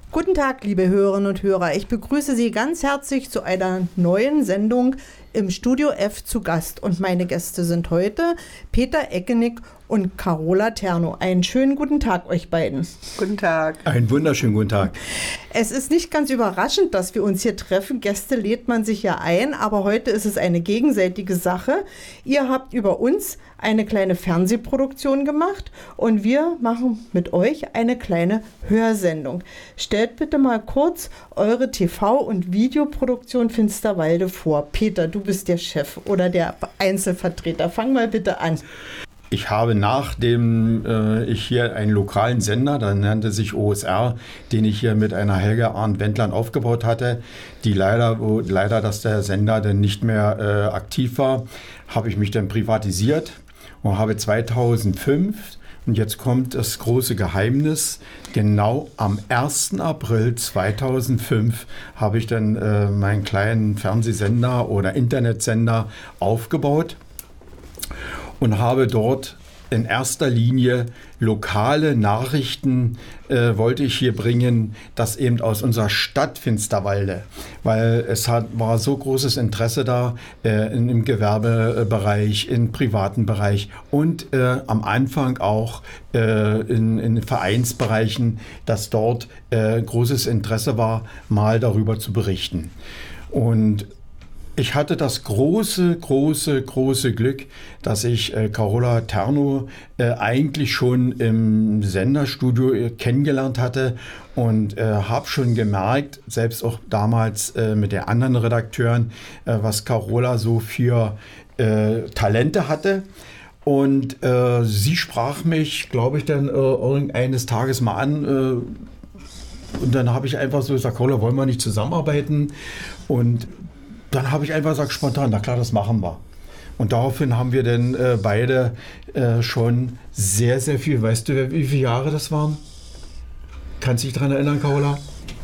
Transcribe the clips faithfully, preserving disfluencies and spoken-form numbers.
Guten Tag, liebe Hörerinnen und Hörer. Ich begrüße Sie ganz herzlich zu einer neuen Sendung im Studio F zu Gast. Und meine Gäste sind heute Peter Eckenick und Carola Terno. Einen schönen guten Tag euch beiden. Guten Tag. Einen wunderschönen guten Tag. Es ist nicht ganz überraschend, dass wir uns hier treffen. Gäste lädt man sich ja ein, aber heute ist es eine gegenseitige Sache. Ihr habt über uns eine kleine Fernsehproduktion gemacht und wir machen mit euch eine kleine Hörsendung. Stellt bitte mal kurz eure T V- und Videoproduktion Finsterwalde vor. Peter, du bist der Chef oder der Einzelvertreter. Fang mal bitte an. Ich habe, nachdem äh, ich hier einen lokalen Sender, der nannte sich O S R, den ich hier mit einer Helga Arndt-Wendland aufgebaut hatte, die leider, wo, leider, dass der Sender dann nicht mehr äh, aktiv war, habe ich mich dann privatisiert und habe zweitausendfünf, und jetzt kommt das große Geheimnis, genau am ersten April zweitausendfünf habe ich dann äh, meinen kleinen Fernsehsender oder Internetsender aufgebaut. Und habe dort in erster Linie lokale Nachrichten äh, wollte ich hier bringen, das eben aus unserer Stadt Finsterwalde, weil es hat, war so großes Interesse da äh, in, im Gewerbebereich, im privaten Bereich und äh, am Anfang auch äh, in, in Vereinsbereichen, dass dort äh, großes Interesse war, mal darüber zu berichten. Und ich hatte das große, große, große Glück, dass ich äh, Carola Terno äh, eigentlich schon im Senderstudio äh, kennengelernt hatte und äh, habe schon gemerkt, selbst auch damals äh, mit den anderen Redakteuren, äh, was Carola so für äh, Talente hatte. Und äh, sie sprach mich, glaube ich, dann äh, irgendeines Tages mal an. Äh, und dann habe ich einfach so gesagt, Carola, wollen wir nicht zusammenarbeiten? Und dann habe ich einfach gesagt, spontan, na klar, das machen wir. Und daraufhin haben wir dann äh, beide äh, schon sehr, sehr viel, weißt du, wie viele Jahre das waren? Kannst du dich daran erinnern, Carola?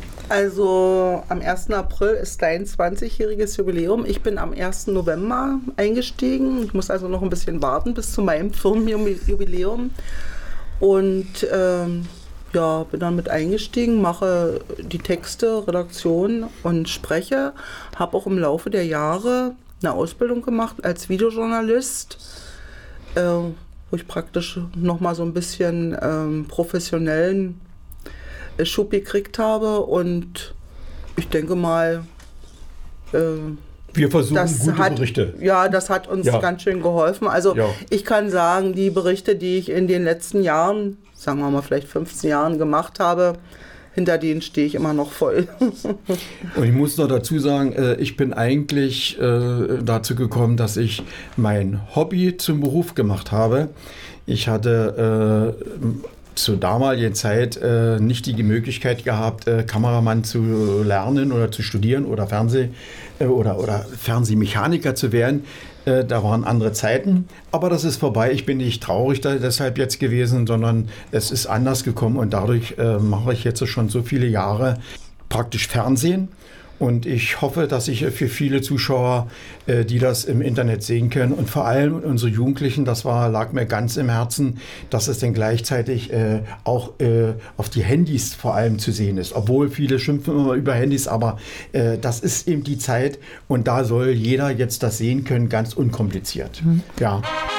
Also am ersten April ist dein zwanzigjähriges Jubiläum. Ich bin am ersten November eingestiegen. Ich muss also noch ein bisschen warten bis zu meinem Firmenjubiläum. Und ähm, ja, bin dann mit eingestiegen, mache die Texte, Redaktion und spreche. Habe auch im Laufe der Jahre eine Ausbildung gemacht als Videojournalist, äh, wo ich praktisch nochmal so ein bisschen ähm, professionellen äh, Schub gekriegt habe. Und ich denke mal, äh, wir versuchen das gute hat, Berichte. Ja, das hat uns ja ganz schön geholfen. Also ja. Ich kann sagen, die Berichte, die ich in den letzten Jahren, sagen wir mal vielleicht fünfzehn Jahren gemacht habe, hinter denen stehe ich immer noch voll. Und ich muss noch dazu sagen, ich bin eigentlich dazu gekommen, dass ich mein Hobby zum Beruf gemacht habe. Ich hatte zur damaligen Zeit äh, nicht die Möglichkeit gehabt, äh, Kameramann zu lernen oder zu studieren oder Fernseh- äh, oder, oder Fernsehmechaniker zu werden. Äh, da waren andere Zeiten, aber das ist vorbei. Ich bin nicht traurig da, deshalb jetzt gewesen, sondern es ist anders gekommen und dadurch äh, mache ich jetzt schon so viele Jahre praktisch Fernsehen. Und ich hoffe, dass ich für viele Zuschauer, äh, die das im Internet sehen können und vor allem unsere Jugendlichen, das war, lag mir ganz im Herzen, dass es dann gleichzeitig äh, auch äh, auf die Handys vor allem zu sehen ist. Obwohl viele schimpfen immer über Handys, aber äh, das ist eben die Zeit und da soll jeder jetzt das sehen können, ganz unkompliziert. Mhm. Ja.